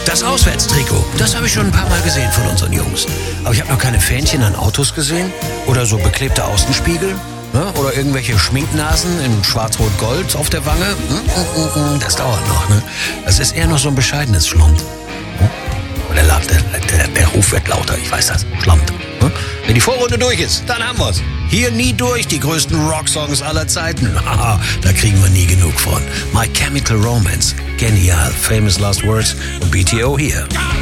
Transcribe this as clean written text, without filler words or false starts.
Das Auswärtstrikot, das habe ich schon ein paar Mal gesehen von unseren Jungs. Aber ich habe noch keine Fähnchen an Autos gesehen oder so beklebte Außenspiegel. Ne? Oder irgendwelche Schminknasen in Schwarz-Rot-Gold auf der Wange. Das dauert noch. Ne? Das ist eher noch so ein bescheidenes Schlund. Der Ruf wird lauter, ich weiß das. Schlamm. Ne? Wenn die Vorrunde durch ist, dann haben wir's. Hier nie durch, die größten Rocksongs aller Zeiten. Haha, da kriegen wir nie genug von. My Chemical Romance, genial, Famous Last Words und BTO hier.